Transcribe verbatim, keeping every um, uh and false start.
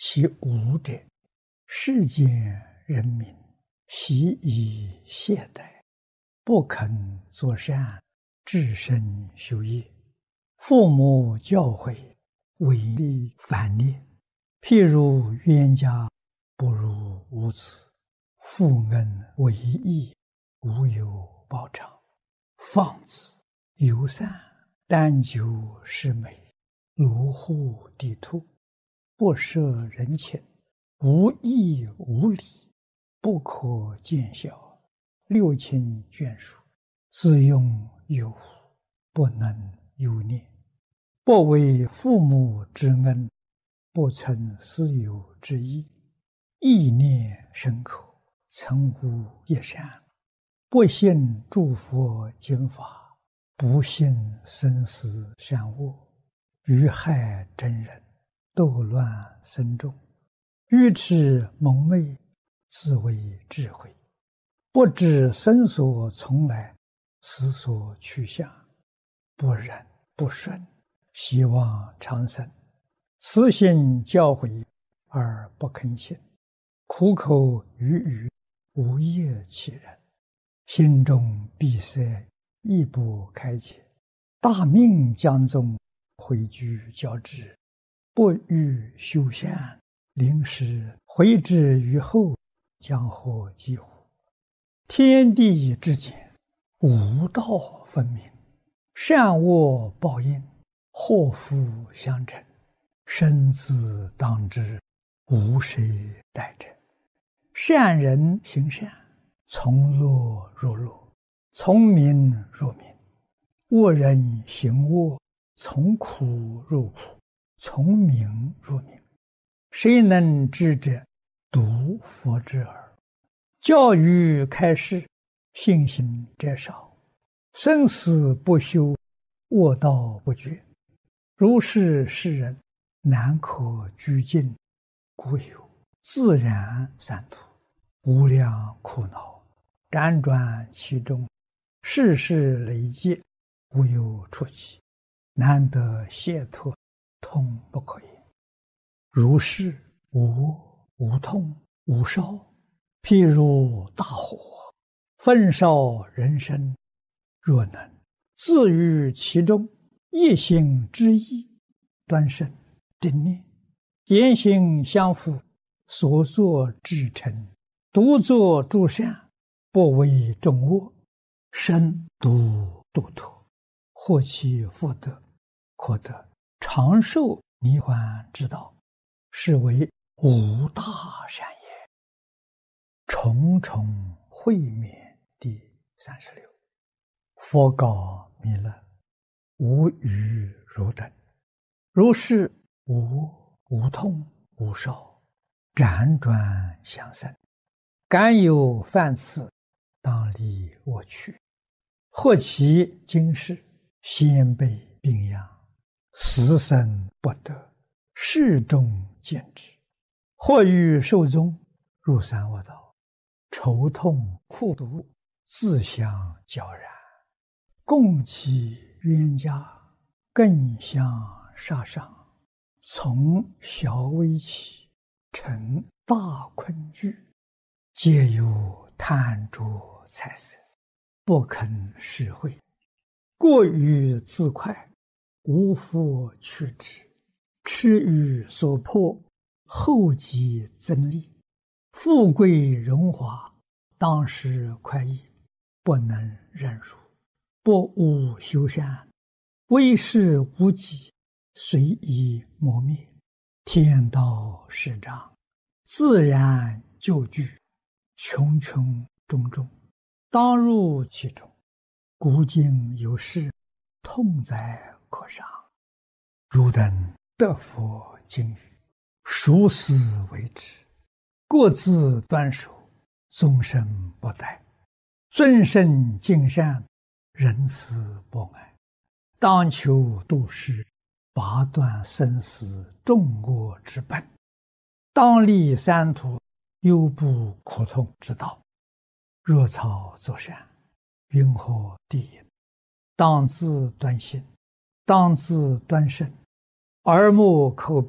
其无者，世间人民习以懈怠，不肯作善，至身修业。父母教诲，违逆反逆。譬如冤家不如无子，父恩为义，无有报偿。放子游散，但求是美，如护地兔，不摄人情，无义无礼，不可见效，六亲眷属，自用有无，不能有念。不为父母之恩，不存私有之意，意念深刻，曾无一善。不信诸佛经法，不信生死善恶，愚害真人，斗乱僧众，愚痴蒙昧，自为智慧，不知生所从来，死所去向，不忍不顺，希望长生。慈心教诲而不肯信，苦口语语，无业其人，心中闭塞，亦不开解。大命将宗，回居教之，不欲修善，临时回之于后，将何及乎？天地之间，无道分明，善恶报应，祸福相承，生死当之，无谁代者。善人行善，从乐入乐，从名入名；恶人行恶，从苦入苦，从名入名。谁能知者？独佛之耳。教育开示，信心者少，生死不休，恶道不绝。如是世人，难可居尽，故有自然三途，无量苦恼，辗转其中，世事累积，无有出期，难得解脱，痛不可言。如是无无痛无烧，譬如大火，焚烧人生。若能自于其中，一心之意，端身正念，言行相符，所作至诚，独作诸善，不为众恶，身独度脱，获其福德，可得长寿涅槃之道，是为无大善也。重重会面第三十六。佛告弥勒：无余汝等，如是无无痛无烧，辗转相生，敢有犯次，当离我去。或其今世，先辈病殃，死生不得，世众见之；或欲寿终，入三恶道，愁痛苦毒，自相交然，共其冤家，更相杀伤，从小微起，成大困惧，皆有贪着财色，不肯施惠，过于自快，无复去之，痴于所迫，后继增利，富贵荣华，当时快意，不能忍辱，不务修善，为事无己，随意磨灭。天道始长，自然就具，穷穷种种，当入其中。古今有事，痛哉可伤。汝等得佛经语，熟思为之，各自端守，终身不殆，尊圣敬善，仁慈博爱，当求度世，拔断生死众恶之本，当立三途，忧怖苦痛之道。若草作善，云何地也？当自端心，当自端身，耳目口鼻